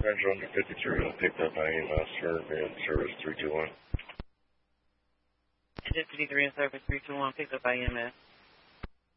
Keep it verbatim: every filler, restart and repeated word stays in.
Ranger under fifty-three, picked up by E M S for service three two one. Engine fifty-three in service three two one, picked up by E M S.